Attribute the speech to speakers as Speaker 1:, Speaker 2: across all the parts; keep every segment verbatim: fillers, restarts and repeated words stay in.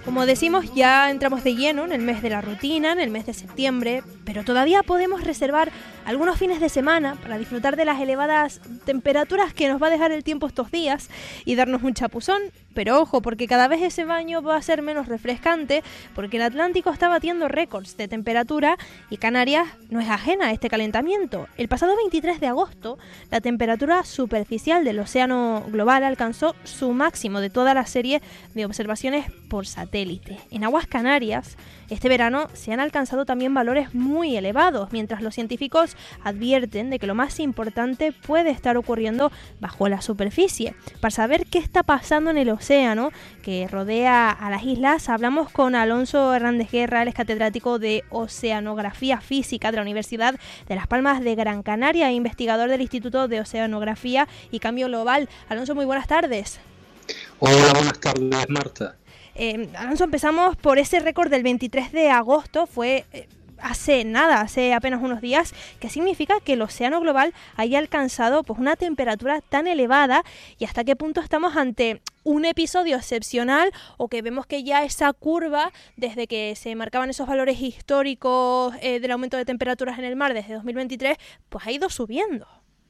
Speaker 1: Como decimos, ya entramos de lleno en el mes de la rutina, en el mes de septiembre, pero todavía podemos reservar algunos fines de semana para disfrutar de las elevadas temperaturas que nos va a dejar el tiempo estos días y darnos un chapuzón. Pero ojo, porque cada vez ese baño va a ser menos refrescante, porque el Atlántico está batiendo récords de temperatura y Canarias no es ajena a este calentamiento. El pasado veintitrés de agosto, la temperatura superficial del océano global alcanzó su máximo de toda la serie de observaciones por satélite. En aguas canarias, este verano se han alcanzado también valores muy elevados, mientras los científicos advierten de que lo más importante puede estar ocurriendo bajo la superficie. Para saber qué está pasando en el océano que rodea a las islas, hablamos con Alonso Hernández Guerra, él es catedrático de Oceanografía Física de la Universidad de Las Palmas de Gran Canaria e investigador del Instituto de Oceanografía y Cambio Global. Alonso, muy buenas tardes.
Speaker 2: Hola, buenas tardes, Marta.
Speaker 1: Eh, Alonso, empezamos por ese récord del veintitrés de agosto, fue eh, hace nada, hace apenas unos días, que significa que el océano global haya alcanzado pues una temperatura tan elevada, y hasta qué punto estamos ante un episodio excepcional o que vemos que ya esa curva, desde que se marcaban esos valores históricos eh, del aumento de temperaturas en el mar desde dos mil veintitrés, pues ha ido subiendo.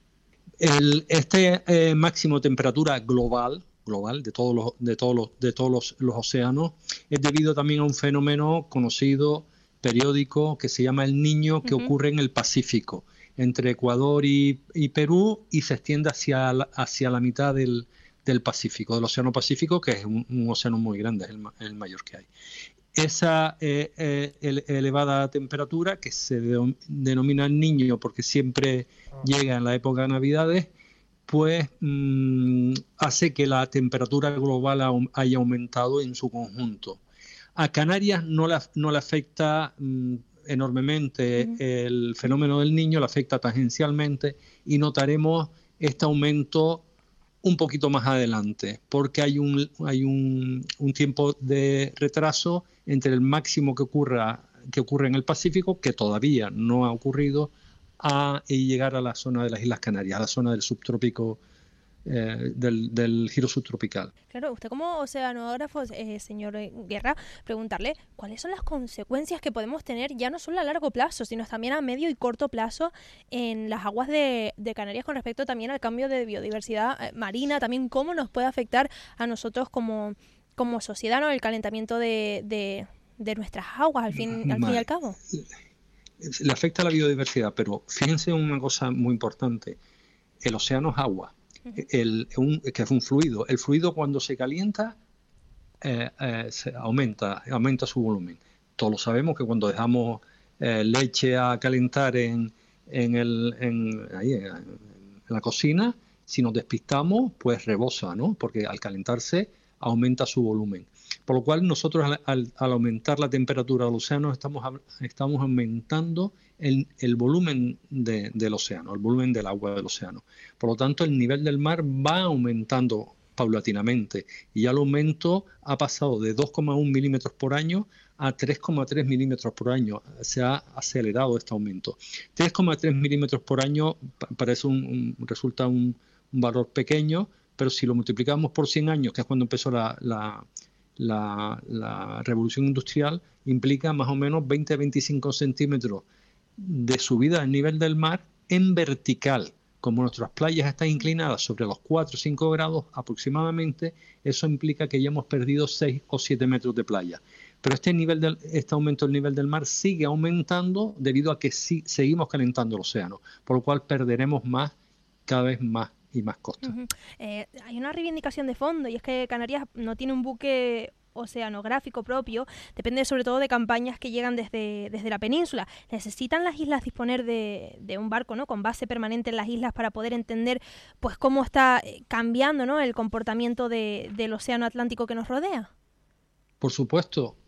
Speaker 2: El, este eh, máximo temperatura global global de todos los de todos los de todos los, los océanos es debido también a un fenómeno conocido periódico que se llama el Niño, que uh-huh. ocurre en el Pacífico entre Ecuador y, y Perú, y se extiende hacia la, hacia la mitad del, del Pacífico, del Océano Pacífico, que es un, un océano muy grande, es el, el mayor que hay. Esa eh, eh, ele, elevada temperatura, que se de, denomina el Niño porque siempre llega en la época de Navidades, pues mmm, hace que la temperatura global haya aumentado en su conjunto. A Canarias no le, no le afecta mmm, enormemente uh-huh. el fenómeno del Niño, le afecta tangencialmente, y notaremos este aumento un poquito más adelante, porque hay un, hay un, un tiempo de retraso entre el máximo que, ocurra, que ocurre en el Pacífico, que todavía no ha ocurrido, a llegar a la zona de las Islas Canarias, a la zona del subtrópico, eh, del, del giro subtropical.
Speaker 1: Claro, usted como oceanógrafo, eh, señor Guerra, preguntarle cuáles son las consecuencias que podemos tener ya no solo a largo plazo, sino también a medio y corto plazo en las aguas de, de Canarias con respecto también al cambio de biodiversidad eh, marina, también cómo nos puede afectar a nosotros como, como sociedad, ¿no? El calentamiento de, de, de nuestras aguas al fin, al fin y al cabo.
Speaker 2: Le afecta a la biodiversidad, pero fíjense una cosa muy importante: el océano es agua, uh-huh. el, un, que es un fluido. El fluido, cuando se calienta, eh, eh, se aumenta, aumenta su volumen. Todos lo sabemos, que cuando dejamos eh, leche a calentar en, en, el, en, ahí, en la cocina, si nos despistamos, pues rebosa, ¿no? Porque al calentarse aumenta su volumen. Por lo cual nosotros al, al, al aumentar la temperatura del océano estamos, estamos aumentando el, el volumen de, del océano, el volumen del agua del océano. Por lo tanto, el nivel del mar va aumentando paulatinamente, y ya el aumento ha pasado de dos coma uno milímetros por año a tres coma tres milímetros por año. Se ha acelerado este aumento. tres coma tres milímetros por año parece un, un, resulta un, un valor pequeño, pero si lo multiplicamos por cien años, que es cuando empezó la... la La, la revolución industrial, implica más o menos veinte a veinticinco centímetros de subida del nivel del mar en vertical. Como nuestras playas están inclinadas sobre los cuatro o cinco grados aproximadamente, eso implica que ya hemos perdido seis o siete metros de playa. Pero este, nivel del, este aumento del nivel del mar sigue aumentando debido a que sí, seguimos calentando el océano, por lo cual perderemos más, cada vez más y más costa.
Speaker 1: Uh-huh. Eh, hay una reivindicación de fondo, y es que Canarias no tiene un buque oceanográfico propio, depende sobre todo de campañas que llegan desde, desde la península. ¿Necesitan las islas disponer de, de un barco, ¿no?, con base permanente en las islas para poder entender pues cómo está cambiando, ¿no?, el comportamiento de, del océano Atlántico que nos rodea?
Speaker 2: Por supuesto.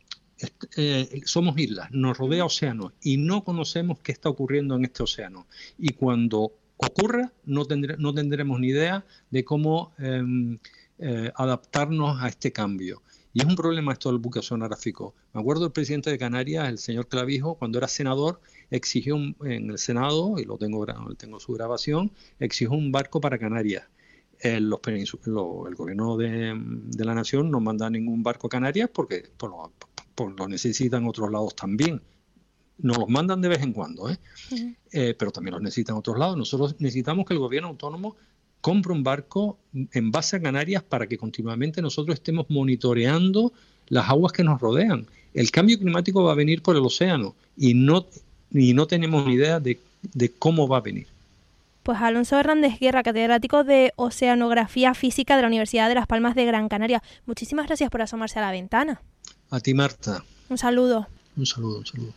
Speaker 2: Eh, somos islas, nos rodea océano y no conocemos qué está ocurriendo en este océano. Y cuando ocurra, no, tendré, no tendremos ni idea de cómo eh, eh, adaptarnos a este cambio. Y es un problema esto del buque oceanográfico. Me acuerdo del presidente de Canarias, el señor Clavijo, cuando era senador, exigió un, en el Senado, y lo tengo, tengo su grabación, exigió un barco para Canarias. el, los peninsu- lo, el gobierno de, de la nación no manda ningún barco a Canarias porque pues, lo, pues, lo necesitan otros lados también. Nos los mandan de vez en cuando, ¿eh? Uh-huh. Eh, pero también los necesitan otros lados. Nosotros necesitamos que el gobierno autónomo compre un barco en base a Canarias para que continuamente nosotros estemos monitoreando las aguas que nos rodean. El cambio climático va a venir por el océano y no, y no tenemos ni idea de, de cómo va a venir.
Speaker 1: Pues Alonso Hernández Guerra, catedrático de Oceanografía Física de la Universidad de Las Palmas de Gran Canaria. Muchísimas gracias por asomarse a la ventana.
Speaker 2: A ti, Marta.
Speaker 1: Un saludo.
Speaker 2: Un saludo, un saludo.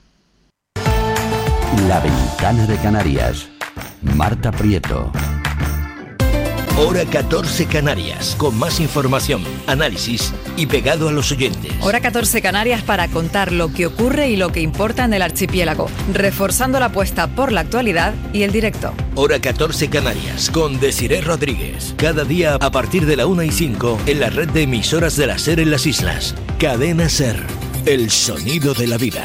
Speaker 3: La Ventana de Canarias. Marta Prieto.
Speaker 4: Hora catorce Canarias, con más información, análisis y pegado a los oyentes.
Speaker 5: Hora catorce Canarias para contar lo que ocurre y lo que importa en el archipiélago, reforzando la apuesta por la actualidad y el directo.
Speaker 4: Hora catorce Canarias, con Desiré Rodríguez. Cada día a partir de la una y cinco en la red de emisoras de la SER en las islas. Cadena SER, el sonido de la vida.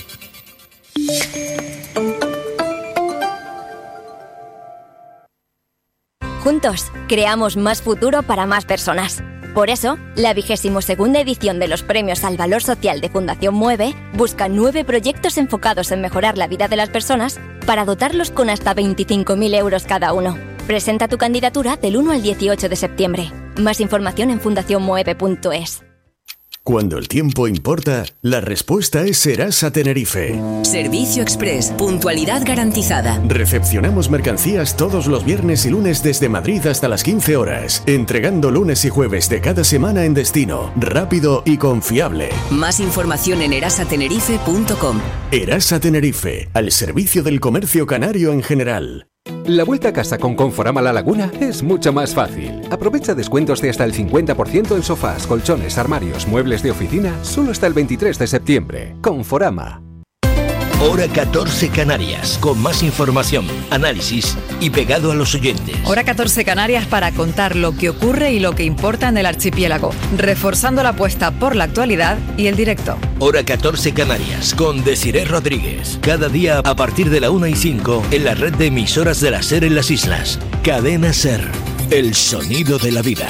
Speaker 6: Juntos, creamos más futuro para más personas. Por eso, la vigésimo segunda edición de los Premios al Valor Social de Fundación Mueve busca nueve proyectos enfocados en mejorar la vida de las personas para dotarlos con hasta veinticinco mil euros cada uno. Presenta tu candidatura del uno al dieciocho de septiembre. Más información en fundación mueve punto es.
Speaker 7: Cuando el tiempo importa, la respuesta es Serasa Tenerife.
Speaker 8: Servicio Express, puntualidad garantizada.
Speaker 7: Recepcionamos mercancías todos los viernes y lunes desde Madrid hasta las quince horas, entregando lunes y jueves de cada semana en destino, rápido y confiable.
Speaker 8: Más información en erasa tenerife punto com.
Speaker 7: Erasa Tenerife, al servicio del comercio canario en general.
Speaker 9: La vuelta a casa con Conforama La Laguna es mucho más fácil. Aprovecha descuentos de hasta el cincuenta por ciento en sofás, colchones, armarios, muebles de oficina, solo hasta el veintitrés de septiembre. Conforama.
Speaker 4: Hora catorce Canarias, con más información, análisis y pegado a los oyentes.
Speaker 5: Hora catorce Canarias para contar lo que ocurre y lo que importa en el archipiélago, reforzando la apuesta por la actualidad y el directo.
Speaker 4: Hora catorce Canarias, con Desiré Rodríguez. Cada día a partir de la una y cinco en la red de emisoras de la SER en las islas. Cadena SER, el sonido de la vida.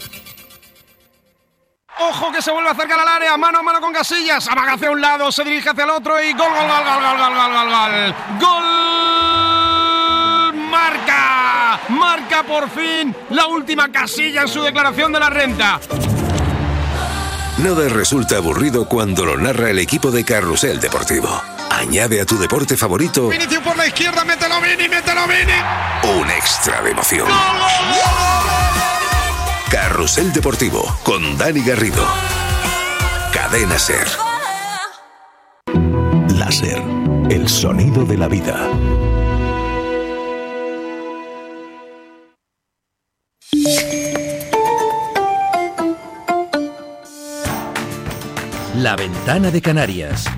Speaker 10: Ojo que se vuelve a acercar al área, mano a mano con Casillas, amaga hacia un lado, se dirige hacia el otro y gol, gol, gol, gol, gol, gol, gol, gol, gol, gol, marca, marca por fin la última Casilla en su declaración de la renta.
Speaker 11: Nada resulta aburrido cuando lo narra el equipo de Carrusel Deportivo. Añade a tu deporte favorito
Speaker 10: Vinicius por la izquierda, mételo Vini, mételo Vini.
Speaker 11: Un extra de emoción.
Speaker 10: ¡Gol, gol, gol!
Speaker 11: Carrusel Deportivo con Dani Garrido. Cadena SER. La SER, el sonido de la vida.
Speaker 4: La Ventana de Canarias,